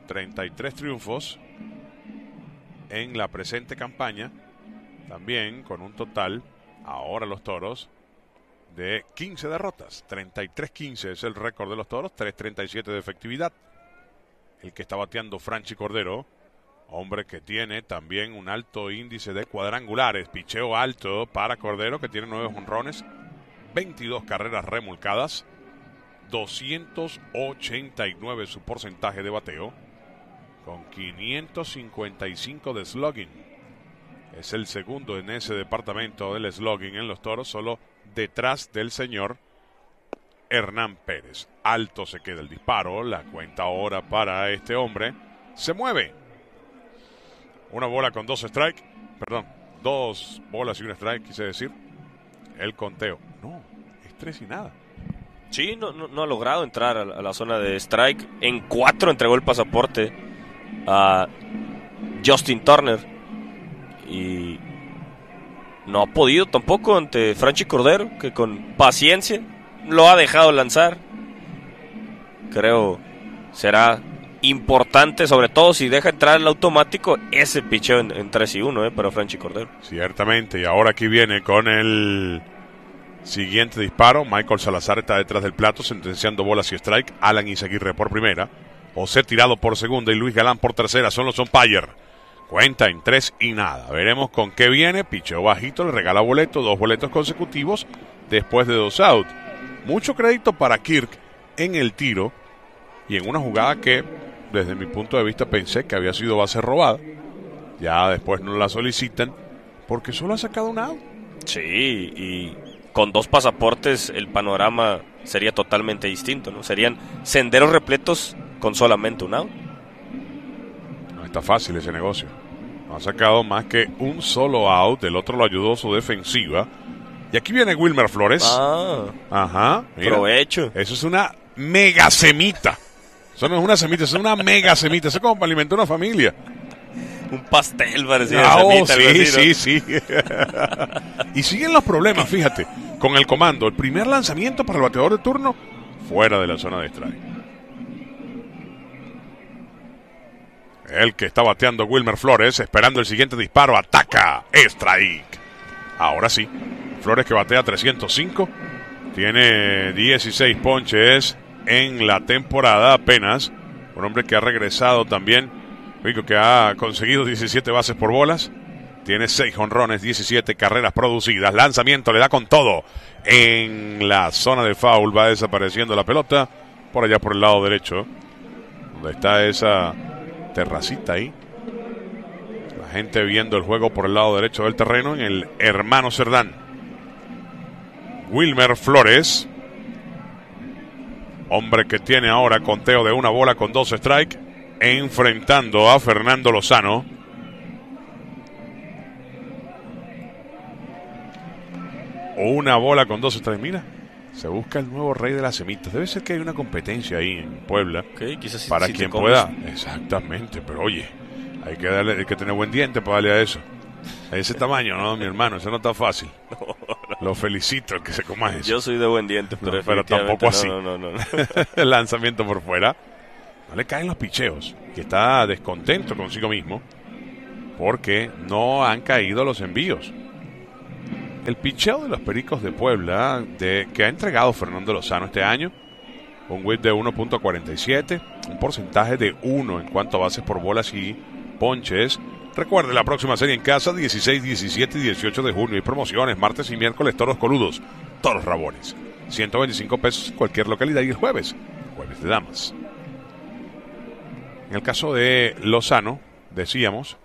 33 triunfos en la presente campaña, también con un total, ahora los Toros, de 15 derrotas. 33-15 es el récord de los Toros, 3.37 de efectividad. El que está bateando Franchi Cordero, hombre que tiene también un alto índice de cuadrangulares, picheo alto para Cordero, que tiene 9 jonrones, 22 carreras remolcadas, 289 su porcentaje de bateo, con 555 de slugging. Es el segundo en ese departamento del slugging en los Toros, solo detrás del señor Hernán Pérez. Alto se queda el disparo, la cuenta ahora para este hombre. Se mueve. Una bola con 2 strikes. Perdón, 2 bolas y un strike, quise decir. El conteo. No, es 3 y nada. Sí, no ha logrado entrar a la zona de strike. En 4 entregó el pasaporte a Justin Turner. Y no ha podido tampoco ante Franchi Cordero, que con paciencia lo ha dejado lanzar. Creo será importante, sobre todo si deja entrar el automático, ese picheo en 3-1 para Franchi Cordero. Ciertamente, y ahora aquí viene con el siguiente disparo. Michael Salazar está detrás del plato, sentenciando bolas y strike. Alan Izaguirre por primera, José tirado por segunda y Luis Galán por tercera. Son los umpire. Cuenta en 3 y nada. Veremos con qué viene. Picheo bajito, le regala boleto, 2 boletos consecutivos después de 2 outs. Mucho crédito para Kirk en el tiro y en una jugada que, desde mi punto de vista, pensé que había sido base robada. Ya después no la solicitan porque solo ha sacado un out. Sí, y con 2 pasaportes el panorama sería totalmente distinto, ¿no? Serían senderos repletos con solamente un out. No está fácil ese negocio. No ha sacado más que un solo out. El otro lo ayudó su defensiva. Y aquí viene Wilmer Flores. Ajá. Mira, Provecho. Eso es una mega semita. Eso no es una semita, eso es una mega semita. Eso es como para alimentar una familia. Un pastel parecido de semita. Sí. Y siguen los problemas, fíjate. Con el comando. El primer lanzamiento para el bateador de turno, fuera de la zona de strike. El que está bateando Wilmer Flores, esperando el siguiente disparo, ataca, strike. Ahora sí, Flores, que batea 305, tiene 16 ponches en la temporada apenas. Un hombre que ha regresado también, que ha conseguido 17 bases por bolas, tiene 6 jonrones, 17 carreras producidas. Lanzamiento, le da con todo en la zona de foul. Va desapareciendo la pelota por allá por el lado derecho, donde está esa terracita ahí. La gente viendo el juego por el lado derecho del terreno en el Hermano Cerdán. Wilmer Flores, hombre que tiene ahora conteo de 1 bola con 2 strikes, enfrentando a Fernando Lozano. Una bola con 2 strikes. Mira, se busca el nuevo rey de las semitas. Debe ser que hay una competencia ahí en Puebla. Okay, quizás para si quien pueda. Exactamente, pero oye, hay que tener buen diente para darle a eso. A ese tamaño, no, mi hermano, eso no está fácil. Lo felicito el que se coma eso. Yo soy de buen diente, pero tampoco así. No. El lanzamiento por fuera. No le caen los picheos. Que está descontento consigo mismo porque no han caído los envíos. El picheo de los Pericos de Puebla, que ha entregado Fernando Lozano este año, un whip de 1.47, un porcentaje de 1 en cuanto a bases por bolas y ponches. Recuerde, la próxima serie en casa, 16, 17 y 18 de junio. Y promociones, martes y miércoles, toros coludos, toros rabones. 125 pesos en cualquier localidad. Y el jueves de damas. En el caso de Lozano, decíamos,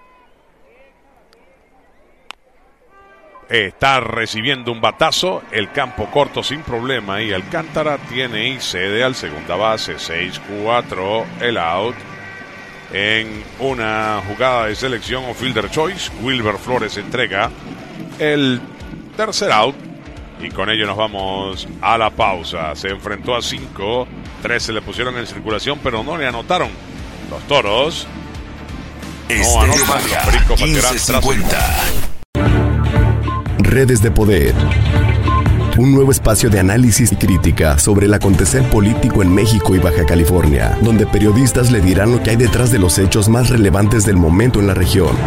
está recibiendo un batazo, el campo corto sin problema y Alcántara tiene y cede al segunda base. 6-4 el out en una jugada de selección o fielder choice. Wilmer Flores entrega el tercer out y con ello nos vamos a la pausa. Se enfrentó a 5, 3 se le pusieron en circulación pero no le anotaron. Los Toros no anotan. Los Pericos baterán tras 50. Redes de poder. un nuevo espacio de análisis y crítica sobre el acontecer político en México y Baja California, donde periodistas le dirán lo que hay detrás de los hechos más relevantes del momento en la región.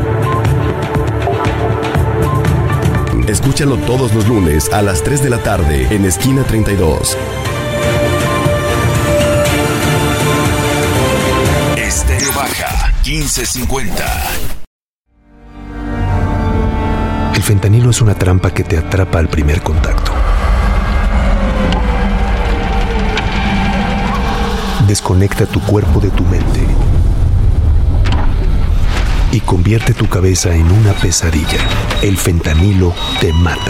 Escúchalo todos los lunes a las 3 de la tarde en Esquina 32. Estéreo Baja 1550. El fentanilo es una trampa que te atrapa al primer contacto. Desconecta tu cuerpo de tu mente y convierte tu cabeza en una pesadilla. El fentanilo te mata.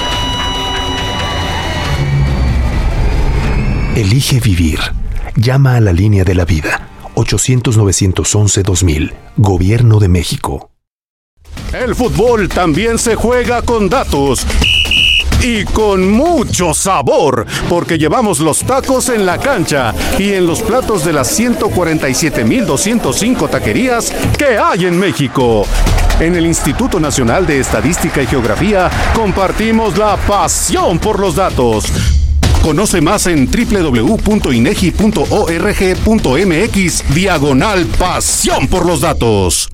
Elige vivir. Llama a la línea de la vida. 800-911-2000. Gobierno de México. El fútbol también se juega con datos. Y con mucho sabor, porque llevamos los tacos en la cancha y en los platos de las 147,205 taquerías que hay en México. En el Instituto Nacional de Estadística y Geografía compartimos la pasión por los datos. Conoce más en www.inegi.org.mx/pasión por los datos.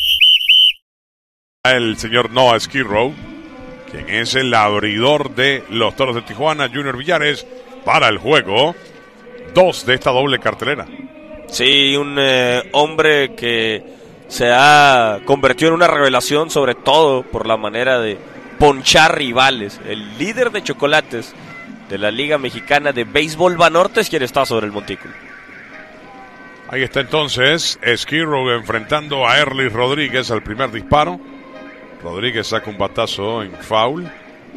El señor Noah Skirrow, quien es el abridor de los Toros de Tijuana, Junior Villares, para el juego 2 de esta doble cartelera. Sí, un hombre que se ha convertido en una revelación, sobre todo por la manera de ponchar rivales. El líder de chocolates de la Liga Mexicana de Béisbol Banorte, quien está sobre el montículo. Ahí está entonces Skirrow enfrentando a Erlis Rodríguez al primer disparo. Rodríguez saca un batazo en foul.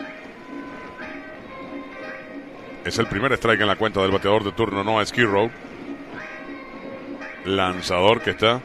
Es el primer strike en la cuenta del bateador de turno, Noah Skirrow. Lanzador que está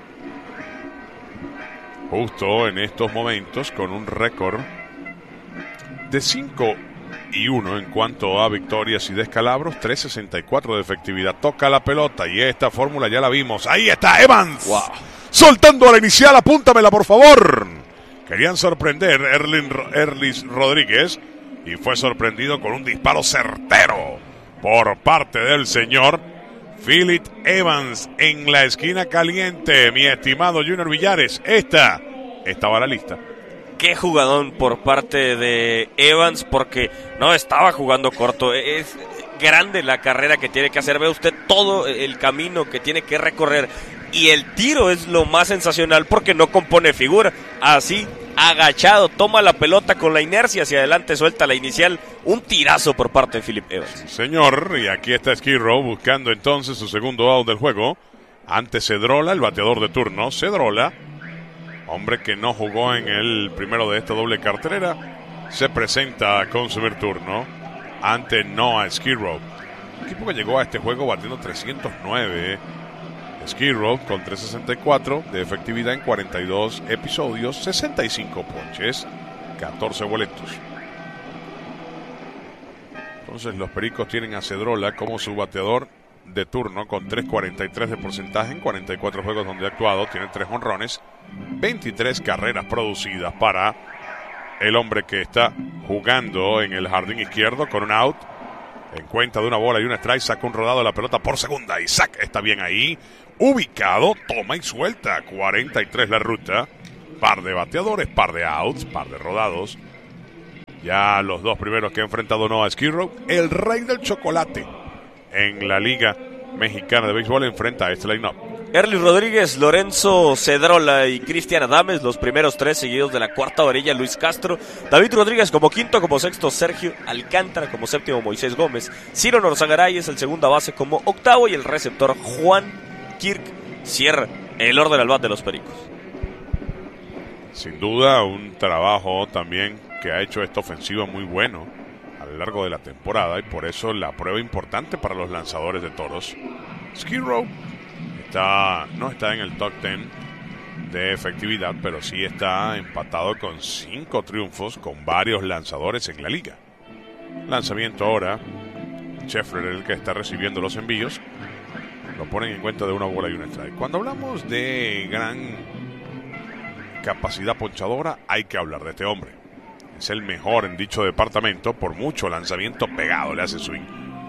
justo en estos momentos con un récord de 5-1 en cuanto a victorias y descalabros, 3.64 de efectividad. Toca la pelota y esta fórmula ya la vimos. Ahí está Evans. Wow. Soltando a la inicial, apúntamela por favor. Querían sorprender Erlis Rodríguez y fue sorprendido con un disparo certero por parte del señor Philip Evans en la esquina caliente. Mi estimado Junior Villares, esta estaba la lista. Qué jugadón por parte de Evans, porque no estaba jugando corto. Es grande la carrera que tiene que hacer. Ve usted todo el camino que tiene que recorrer. Y el tiro es lo más sensacional porque no compone figura. Así, agachado, toma la pelota con la inercia hacia adelante, suelta la inicial. Un tirazo por parte de Philip Evans. Sí, señor, y aquí está Skirrow buscando entonces su segundo out del juego. Ante Cedrola, el bateador de turno. Cedrola, hombre que no jugó en el primero de esta doble cartelera, se presenta a consumir turno ante Noah Skirrow. El equipo que llegó a este juego batiendo 309. Skirrow con 364 de efectividad en 42 episodios, 65 ponches, 14 boletos. Entonces los Pericos tienen a Cedrola como su bateador de turno con 3.43 de porcentaje en 44 juegos donde ha actuado. Tiene 3 jonrones, 23 carreras producidas para el hombre que está jugando en el jardín izquierdo con un out. En cuenta de una bola y un strike, saca un rodado de la pelota por segunda. Isaac está bien ahí, ubicado, toma y suelta. 43 la ruta. Par de bateadores, par de outs, par de rodados. Ya los dos primeros que ha enfrentado Noah Skirrow, el rey del chocolate en la Liga Mexicana de Béisbol, enfrenta a este line-up. Erlis Rodríguez, Lorenzo Cedrola y Cristian Adames, los primeros 3, seguidos de la cuarta varilla Luis Castro, David Rodríguez como quinto, como sexto Sergio Alcántara, como séptimo Moisés Gómez, Ciro Norzagaray es el segunda base como octavo y el receptor Juan Kirk cierra el orden al bat de los Pericos. Sin duda un trabajo también que ha hecho esta ofensiva muy bueno a lo largo de la temporada y por eso la prueba importante para los lanzadores de toros. Skirrow no está en el top 10 de efectividad, pero sí está empatado con 5 triunfos con varios lanzadores en la liga. Lanzamiento ahora, Scheffler, el que está recibiendo los envíos, lo ponen en cuenta de una bola y un strike. Cuando hablamos de gran capacidad ponchadora, hay que hablar de este hombre. Es el mejor en dicho departamento. Por mucho lanzamiento pegado le hace swing.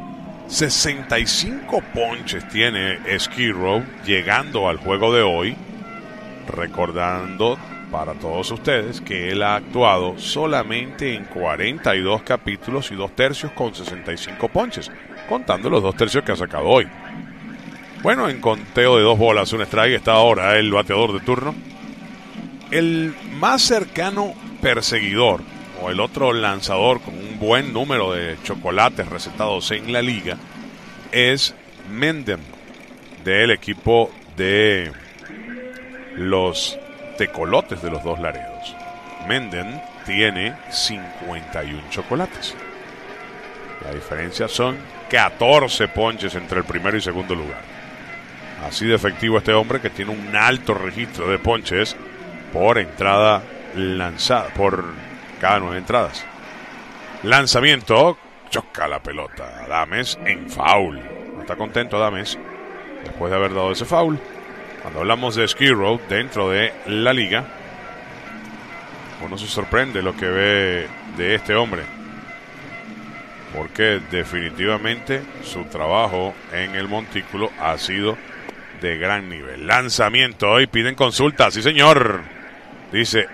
65 ponches tiene Skid Row llegando al juego de hoy. Recordando para todos ustedes que él ha actuado solamente en 42 capítulos y 2 tercios con 65 ponches, contando los 2 tercios que ha sacado hoy. Bueno, en conteo de 2 bolas, un strike, está ahora el bateador de turno. El más cercano perseguidor o el otro lanzador con un buen número de chocolates recetados en la liga es Menden, del equipo de los Tecolotes de los Dos Laredos. Menden tiene 51 chocolates. La diferencia son 14 ponches entre el primero y segundo lugar. Así de efectivo este hombre, que tiene un alto registro de ponches por entrada lanzada, por cada 9 entradas. Lanzamiento, choca la pelota. Adames en foul. No está contento Adames después de haber dado ese foul. Cuando hablamos de Skid Row dentro de la liga, uno se sorprende lo que ve de este hombre, porque definitivamente su trabajo en el montículo ha sido de gran nivel. Lanzamiento, y piden consulta, sí señor. Dice,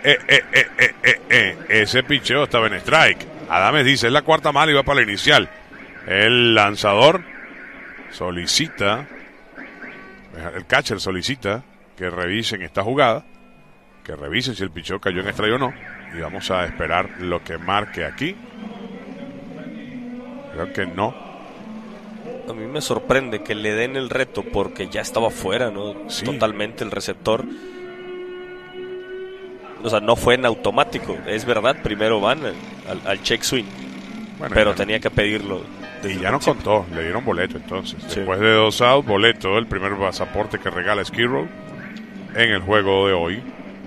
ese picheo estaba en strike. Adames dice, es la cuarta mala y va para la inicial. El lanzador solicita, el catcher solicita que revisen esta jugada, que revisen si el picheo cayó en strike o no, y vamos a esperar lo que marque aquí. Creo que no. A mí me sorprende que le den el reto porque ya estaba fuera, ¿no? Sí. Totalmente el receptor. O sea, no fue en automático, es verdad, primero van al check swing, bueno, pero tenía que pedirlo. Y ya no contó, le dieron boleto entonces. Sí. Después de 2 outs, boleto, el primer pasaporte que regala Skid Row en el juego de hoy.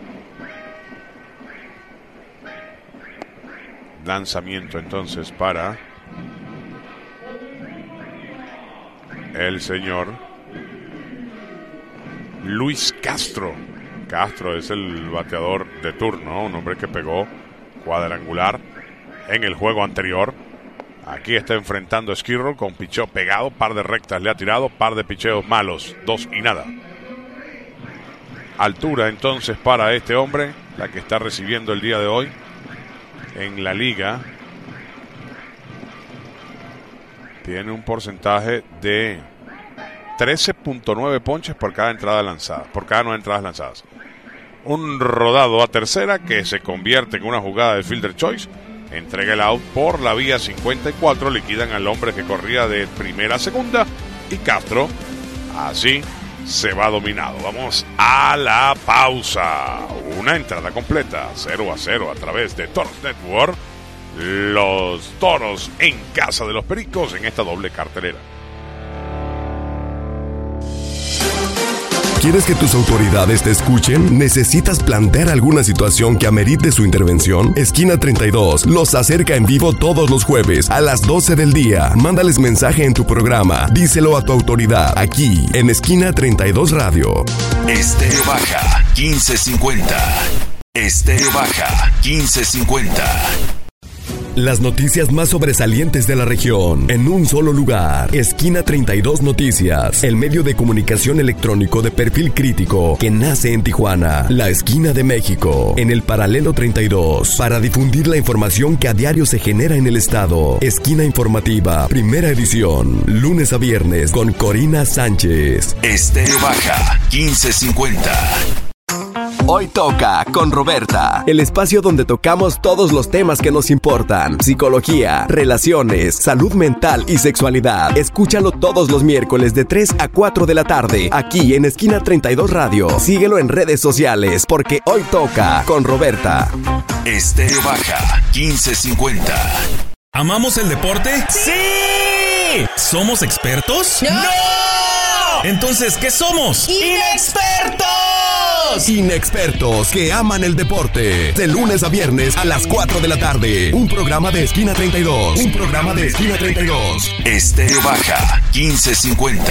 Lanzamiento entonces para el señor Luis Castro. Castro es el bateador de turno, un hombre que pegó cuadrangular en el juego anterior. Aquí está enfrentando a Skid Row con picheo pegado, par de rectas le ha tirado, par de picheos malos, 2 y nada. Altura entonces para este hombre, la que está recibiendo el día de hoy en la liga. Tiene un porcentaje de 13.9 ponches por cada entrada lanzada, por cada 9 entradas lanzadas. Un rodado a tercera que se convierte en una jugada de fielder choice. Entrega el out por la vía 54. Liquidan al hombre que corría de primera a segunda. Y Castro así se va dominado. Vamos a la pausa. Una entrada completa, 0-0 a través de Toros Network. Los Toros en casa de los Pericos en esta doble cartelera. ¿Quieres que tus autoridades te escuchen? ¿Necesitas plantear alguna situación que amerite su intervención? Esquina 32 los acerca en vivo todos los jueves a las 12 del día. Mándales mensaje en tu programa. Díselo a tu autoridad aquí en Esquina 32 Radio. Estéreo Baja 1550. Estéreo Baja 1550. Las noticias más sobresalientes de la región en un solo lugar. Esquina 32 Noticias, el medio de comunicación electrónico de perfil crítico que nace en Tijuana, la esquina de México, en el paralelo 32, para difundir la información que a diario se genera en el estado. Esquina informativa, primera edición, lunes a viernes con Corina Sánchez. Estéreo Baja 1550. Hoy toca con Roberta, el espacio donde tocamos todos los temas que nos importan: psicología, relaciones, salud mental y sexualidad. Escúchalo todos los miércoles de 3 a 4 de la tarde, aquí en Esquina 32 Radio. Síguelo en redes sociales, porque hoy toca con Roberta. Estéreo Baja 1550. ¿Amamos el deporte? ¡Sí! ¿Somos expertos? ¡No! Entonces, ¿qué somos? ¡Inexpertos! Inexpertos que aman el deporte. De lunes a viernes a las 4 de la tarde. Un programa de Esquina 32. Un programa de Esquina 32. Estéreo Baja 1550.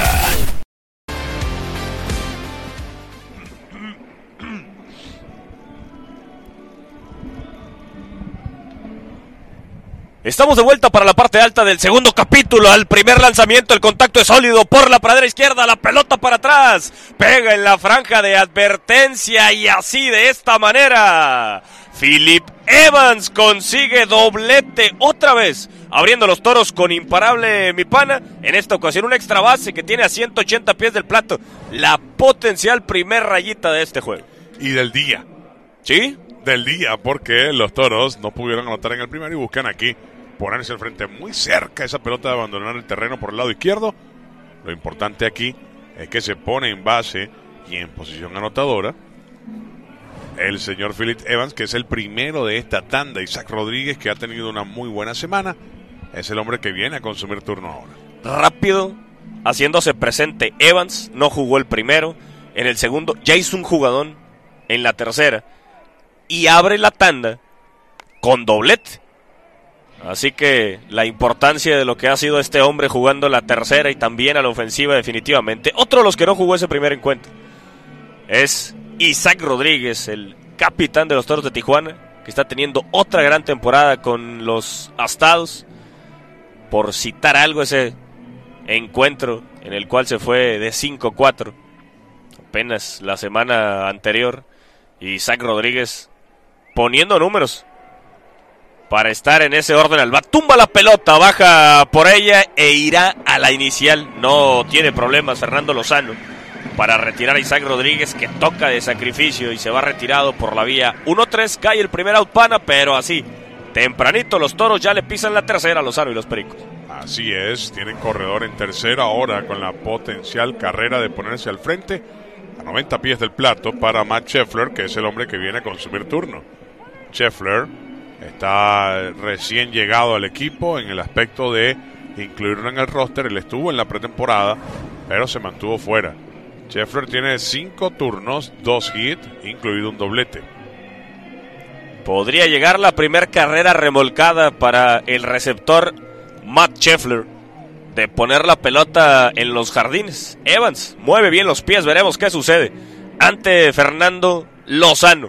Estamos de vuelta para la parte alta del segundo capítulo. Al primer lanzamiento, el contacto es sólido por la pradera izquierda, la pelota para atrás, pega en la franja de advertencia y así de esta manera Philip Evans consigue doblete otra vez, abriendo los toros con imparable mi pana. En esta ocasión un extra base que tiene a 180 pies del plato, la potencial primer rayita de este juego. Y del día. ¿Sí? Del día, porque los toros no pudieron anotar en el primero y buscan aquí ponerse al frente muy cerca esa pelota de abandonar el terreno por el lado izquierdo. Lo importante aquí es que se pone en base y en posición anotadora el señor Philip Evans, que es el primero de esta tanda. Isaac Rodríguez, que ha tenido una muy buena semana, es el hombre que viene a consumir turno ahora. Rápido, haciéndose presente Evans, no jugó el primero, en el segundo ya hizo un jugadón, en la tercera, y abre la tanda con doblete. Así que la importancia de lo que ha sido este hombre jugando la tercera y también a la ofensiva definitivamente. Otro de los que no jugó ese primer encuentro es Isaac Rodríguez, el capitán de los Toros de Tijuana, que está teniendo otra gran temporada con los Astados. Por citar algo, ese encuentro en el cual se fue de 5-4 apenas la semana anterior. Isaac Rodríguez poniendo números para estar en ese orden al bat. Tumba la pelota, baja por ella e irá a la inicial. No tiene problemas Fernando Lozano para retirar a Isaac Rodríguez, que toca de sacrificio y se va retirado por la vía 1-3. Cae el primer out, pana, pero así, tempranito los toros ya le pisan la tercera a Lozano y los Pericos. Así es, tienen corredor en tercera ahora con la potencial carrera de ponerse al frente a 90 pies del plato para Matt Scheffler, que es el hombre que viene a consumir turno. Scheffler está recién llegado al equipo en el aspecto de incluirlo en el roster. Él estuvo en la pretemporada, pero se mantuvo fuera. Scheffler tiene 5 turnos, 2 hits, incluido un doblete. Podría llegar la primera carrera remolcada para el receptor Matt Scheffler, de poner la pelota en los jardines. Evans mueve bien los pies, veremos qué sucede ante Fernando Lozano.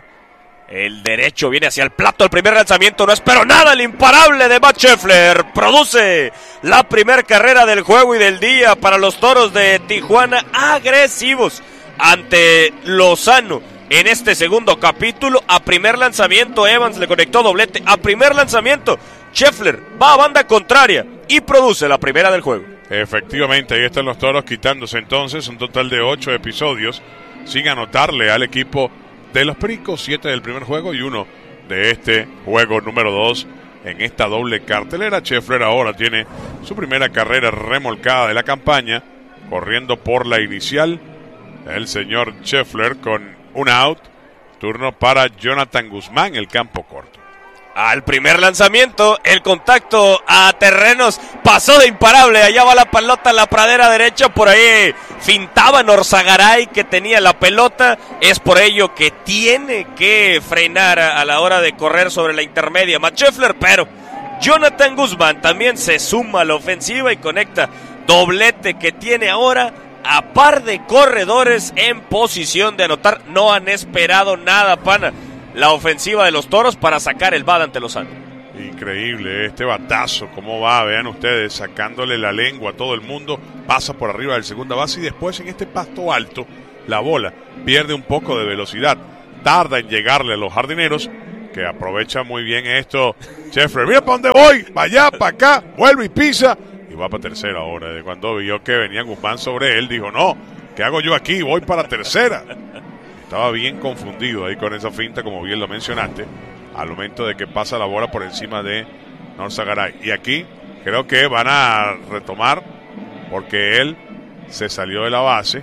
El derecho viene hacia el plato, el primer lanzamiento, no espero nada, el imparable de Matt Scheffler produce la primera carrera del juego y del día para los Toros de Tijuana, agresivos ante Lozano en este segundo capítulo. A primer lanzamiento Evans le conectó doblete, a primer lanzamiento Scheffler va a banda contraria y produce la primera del juego. Efectivamente, ahí están los Toros quitándose entonces un total de 8 episodios sin anotarle al equipo de los Pericos, 7 del primer juego y 1 de este juego número 2 en esta doble cartelera. Scheffler ahora tiene su primera carrera remolcada de la campaña, corriendo por la inicial. El señor Scheffler con un out. Turno para Jonathan Guzmán, el campo corto. Al primer lanzamiento, el contacto a terrenos pasó de imparable. Allá va la pelota en la pradera derecha. Por ahí fintaba Norzagaray, que tenía la pelota. Es por ello que tiene que frenar a la hora de correr sobre la intermedia Matt Scheffler. Pero Jonathan Guzmán también se suma a la ofensiva y conecta doblete que tiene ahora a par de corredores en posición de anotar. No han esperado nada, pana, la ofensiva de los Toros para sacar el bat ante Lozano. Increíble este batazo, cómo va, vean ustedes, sacándole la lengua a todo el mundo, pasa por arriba del segunda base y después en este pasto alto, la bola pierde un poco de velocidad, tarda en llegarle a los jardineros, que aprovechan muy bien esto. Scheffler, mira para dónde voy, para allá, para acá, vuelve y pisa, y va para tercera ahora. De cuando vio que venía Guzmán sobre él, dijo, no, ¿qué hago yo aquí? Voy para tercera. Estaba bien confundido ahí con esa finta, como bien lo mencionaste, al momento de que pasa la bola por encima de Norzagaray. Y aquí creo que van a retomar, porque él se salió de la base.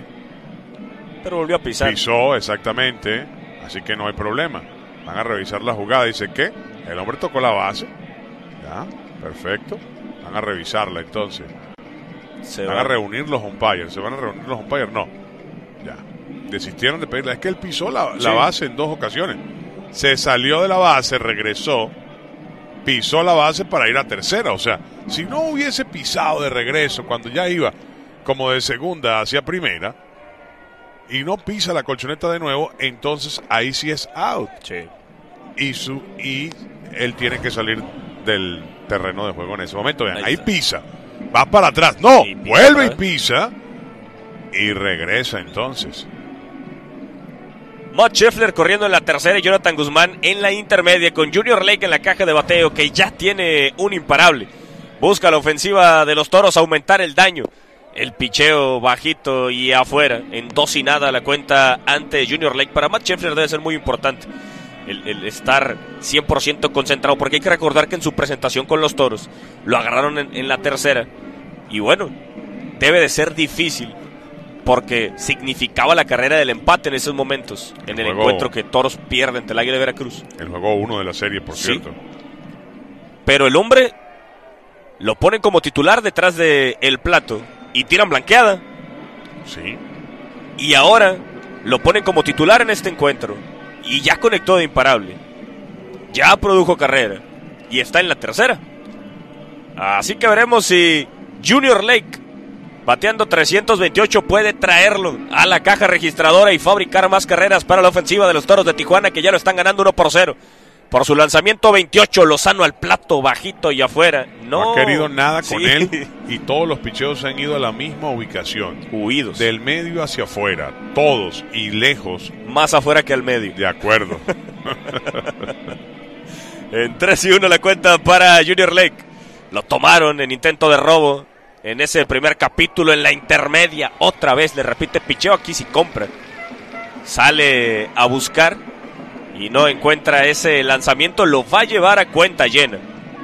Pero volvió a pisar. Pisó, exactamente, así que no hay problema. Van a revisar la jugada. Dice que el hombre tocó la base. Ya, perfecto. Van a revisarla entonces. Van a reunir los umpires. ¿Se van a reunir los umpires? No. Ya. Desistieron de pedirla. Es que él pisó la base en 2 ocasiones. Se salió de la base, regresó, pisó la base para ir a tercera. O sea, si no hubiese pisado de regreso cuando ya iba como de segunda hacia primera y no pisa la colchoneta de nuevo, entonces ahí sí es out. Sí. Y él tiene que salir del terreno de juego en ese momento. Vean, ahí está. pisa, va para atrás, no, Y pisa vuelve y otra vez. pisa y regresa entonces. Matt Scheffler corriendo en la tercera y Jonathan Guzmán en la intermedia con Junior Lake en la caja de bateo, que ya tiene un imparable. Busca la ofensiva de los Toros aumentar el daño. El picheo bajito y afuera, en 2-0 la cuenta ante Junior Lake. Para Matt Scheffler debe ser muy importante el estar 100% concentrado, porque hay que recordar que en su presentación con los Toros lo agarraron en la tercera. Y bueno, debe de ser difícil, porque significaba la carrera del empate en esos momentos, en el encuentro que Toros pierde ante el Águila de Veracruz. El juego 1 de la serie, por Sí. cierto. Pero el hombre lo ponen como titular detrás del plato y tiran blanqueada. Sí. Y ahora lo ponen como titular en este encuentro y ya conectó de imparable. Ya produjo carrera y está en la tercera. Así que veremos si Junior Lake, bateando 328, puede traerlo a la caja registradora y fabricar más carreras para la ofensiva de los Toros de Tijuana, que ya lo están ganando 1-0. Por su lanzamiento 28, Lozano al plato, bajito y afuera. No ha querido nada con Sí. él y todos los picheos se han ido a la misma ubicación. Huidos. Del medio hacia afuera, todos y lejos. Más afuera que al medio. De acuerdo. En 3-1 la cuenta para Junior Lake. Lo tomaron en intento de robo en ese primer capítulo en la intermedia. Otra vez le repite picheo, aquí sí compra. Sale a buscar y no encuentra ese lanzamiento. Lo va a llevar a cuenta llena.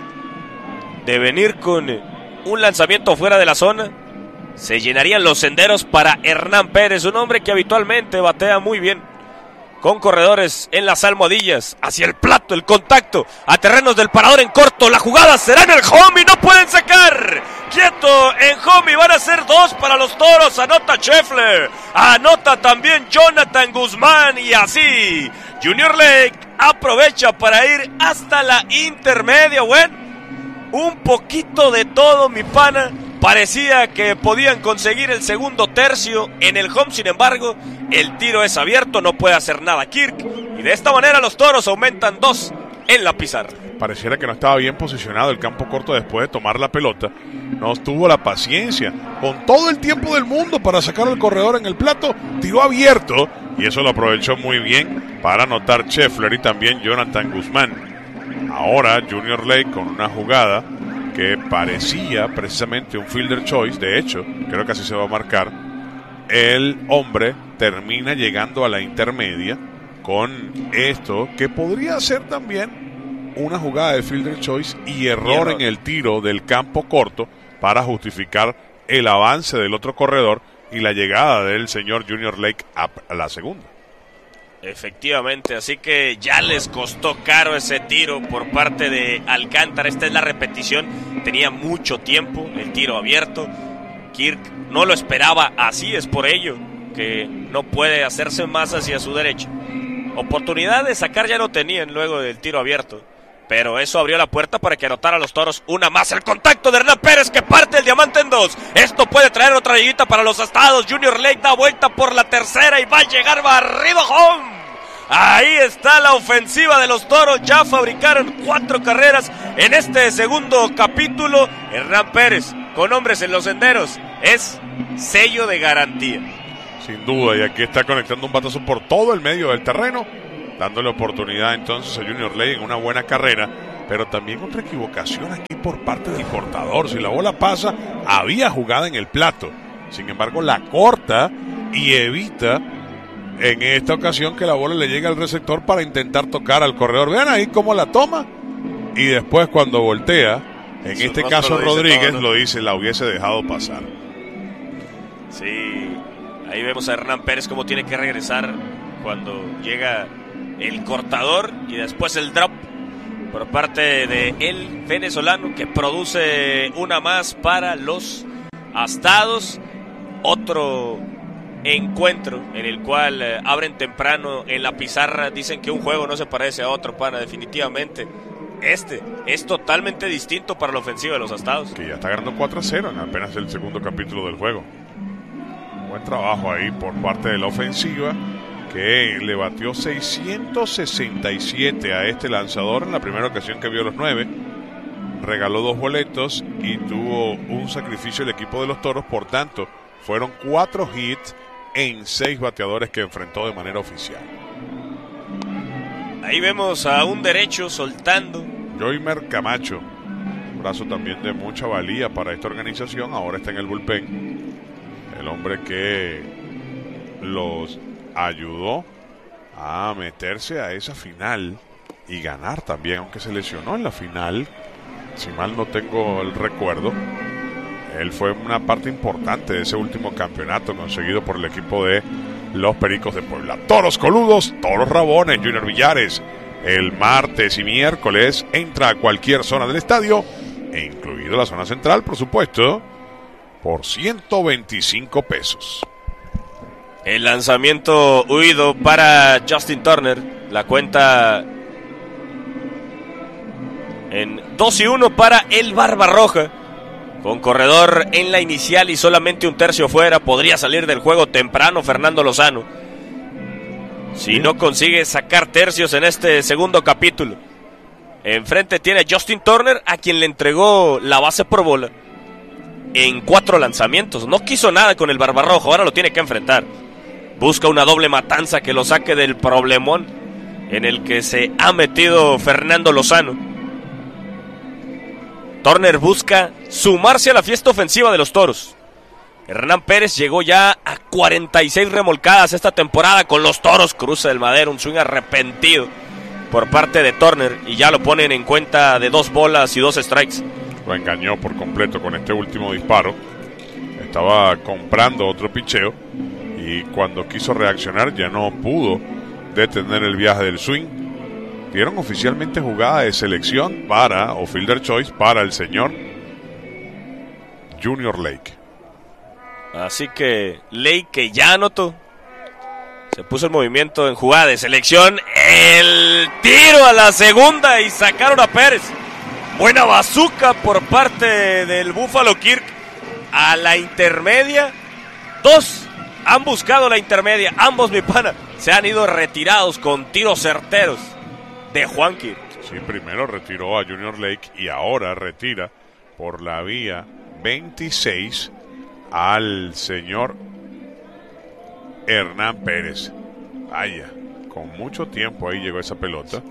De venir con un lanzamiento fuera de la zona, se llenarían los senderos para Hernán Pérez, un hombre que habitualmente batea muy bien, con corredores en las almohadillas, hacia el plato, el contacto, a terrenos del parador en corto, la jugada será en el home y no pueden sacar. Quieto en home y van a ser 2 para los Toros. Anota Scheffler, anota también Jonathan Guzmán y así Junior Lake aprovecha para ir hasta la intermedia. Bueno, un poquito de todo, mi pana. Parecía que podían conseguir el segundo tercio en el home, sin embargo, el tiro es abierto, no puede hacer nada Kirk. Y de esta manera los Toros aumentan 2 en la pizarra. Pareciera que no estaba bien posicionado el campo corto después de tomar la pelota. No tuvo la paciencia, con todo el tiempo del mundo para sacar al corredor en el plato, tiró abierto y eso lo aprovechó muy bien para anotar Scheffler y también Jonathan Guzmán. Ahora Junior Lake con una jugada que parecía precisamente un fielder choice. De hecho, creo que así se va a marcar. El hombre termina llegando a la intermedia con esto, que podría ser también una jugada de fielder choice y error en el tiro del campo corto para justificar el avance del otro corredor y la llegada del señor Junior Lake a la segunda. Efectivamente, así que ya les costó caro ese tiro por parte de Alcántara. Esta es la repetición, tenía mucho tiempo el tiro abierto. Kirk no lo esperaba así, es por ello que no puede hacerse más hacia su derecha. Oportunidad de sacar ya lo tenían luego del tiro abierto, pero eso abrió la puerta para que anotara a los Toros una más. El contacto de Hernán Pérez que parte el diamante en 2. Esto puede traer otra liguita para los Astados. Junior Lake da vuelta por la tercera y va a llegar barrido home. Ahí está la ofensiva de los Toros. Ya fabricaron 4 carreras en este segundo capítulo. Hernán Pérez con hombres en los senderos es sello de garantía. Sin duda, y aquí está conectando un batazo por todo el medio del terreno, dándole oportunidad entonces a Junior Lake en una buena carrera, pero también otra equivocación aquí por parte del cortador. Si la bola pasa, había jugada en el plato, sin embargo la corta y evita en esta ocasión que la bola le llegue al receptor para intentar tocar al corredor. Vean ahí cómo la toma y después cuando voltea, en Su este rostro caso lo dice Rodríguez todo, ¿no? lo dice, la hubiese dejado pasar. Sí, ahí vemos a Hernán Pérez cómo tiene que regresar cuando llega el cortador y después el drop por parte de el venezolano, que produce una más para los Astados. Otro encuentro en el cual abren temprano en la pizarra. Dicen que un juego no se parece a otro, pana. Definitivamente este es totalmente distinto para la ofensiva de los Astados, Que ya está ganando 4-0 en apenas el segundo capítulo del juego. Buen trabajo ahí por parte de la ofensiva, que le batió 667 a este lanzador en la primera ocasión que vio los 9. regaló 2 boletos y tuvo un sacrificio el equipo de los Toros. Por tanto, fueron 4 hits en 6 bateadores que enfrentó de manera oficial. Ahí vemos a un derecho soltando. Joymer Camacho, un brazo también de mucha valía para esta organización, ahora está en el bullpen. El hombre que los ayudó a meterse a esa final y ganar también, aunque se lesionó en la final, si mal no tengo el recuerdo. Él fue una parte importante de ese último campeonato conseguido por el equipo de los Pericos de Puebla. Toros coludos, toros rabones. Junior Villares, el martes y miércoles entra a cualquier zona del estadio, e incluido la zona central, por supuesto, por 125 pesos. El lanzamiento huido para Justin Turner. La cuenta en 2-1 para el Barbarroja. Con corredor en la inicial y solamente un tercio fuera, podría salir del juego temprano Fernando Lozano, si no consigue sacar tercios en este segundo capítulo. Enfrente tiene a Justin Turner, a quien le entregó la base por bola en 4 lanzamientos. No quiso nada con el Barbarrojo, ahora lo tiene que enfrentar. Busca una doble matanza que lo saque del problemón en el que se ha metido Fernando Lozano. Turner busca sumarse a la fiesta ofensiva de los Toros. Hernán Pérez llegó ya a 46 remolcadas esta temporada con los Toros. Cruza del Madero, un swing arrepentido por parte de Turner y ya lo ponen en cuenta de 2 bolas y 2 strikes. Lo engañó por completo con este último disparo. Estaba comprando otro picheo y cuando quiso reaccionar ya no pudo detener el viaje del swing. Dieron oficialmente jugada de selección o fielder choice para el señor Junior Lake. Así que Lake, que ya anotó, se puso el movimiento en jugada de selección. El tiro a la segunda y sacaron a Pérez. Buena bazooka por parte del Buffalo Kirk a la intermedia. 2 han buscado la intermedia. Ambos, mi pana, se han ido retirados con tiros certeros de Juan Kirk. Sí, primero retiró a Junior Lake y ahora retira por la vía 26 al señor Hernán Pérez. Vaya, con mucho tiempo ahí llegó esa pelota.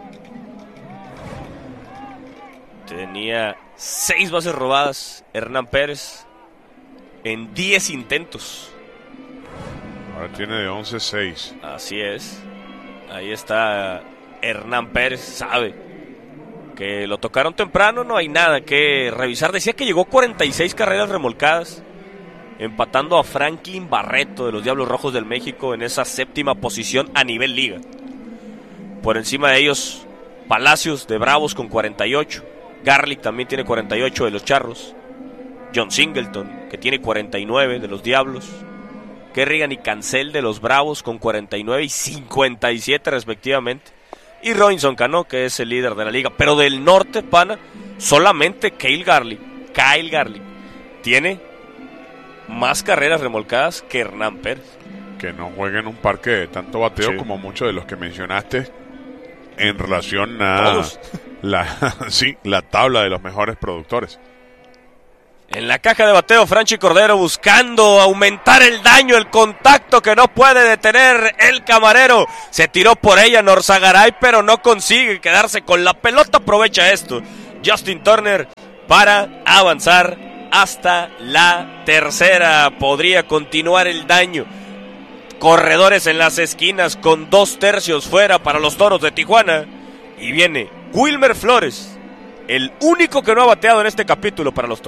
Tenía 6 bases robadas Hernán Pérez en 10 intentos. Ahora tiene de 11-6. Así es. Ahí está Hernán Pérez, sabe que lo tocaron temprano, no hay nada que revisar. Decía que llegó 46 carreras remolcadas, empatando a Franklin Barreto de los Diablos Rojos del México en esa 7ª posición a nivel liga. Por encima de ellos, Palacios de Bravos con 48, Garlic también tiene 48 de los Charros, John Singleton, que tiene 49 de los Diablos, Kerrigan y Cancel de los Bravos con 49 y 57 respectivamente, y Robinson Cano, que es el líder de la liga. Pero del norte, pana, solamente Kyle Garlic tiene más carreras remolcadas que Hernán Pérez. Que no juega en un parque de tanto bateo, sí, como muchos de los que mencionaste en relación a la tabla de los mejores productores. En la caja de bateo, Franchi Cordero buscando aumentar el daño, el contacto que no puede detener el camarero. Se tiró por ella Norzagaray, pero no consigue quedarse con la pelota. Aprovecha esto Justin Turner para avanzar hasta la tercera. Podría continuar el daño. Corredores en las esquinas con 2 tercios fuera para los Toros de Tijuana. Y viene Wilmer Flores, el único que no ha bateado en este capítulo para los Toros.